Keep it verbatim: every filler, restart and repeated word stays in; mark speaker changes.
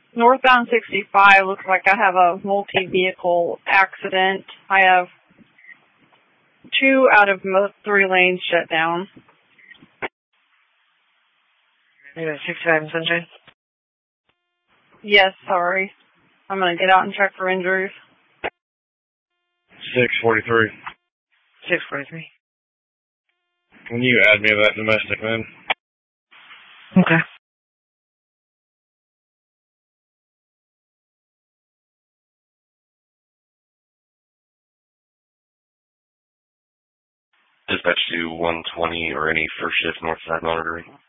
Speaker 1: Northbound sixty-five looks like I have a multi-vehicle accident. I have two out of mo- three lanes shut down.
Speaker 2: You got sixty-five in Sunshine?
Speaker 1: Yes, sorry. I'm going to get out and check for injuries.
Speaker 3: six forty-three.
Speaker 2: six forty-three.
Speaker 3: Can you add me to that domestic, man?
Speaker 2: Okay.
Speaker 4: Dispatch to one twenty or any first shift north side monitoring.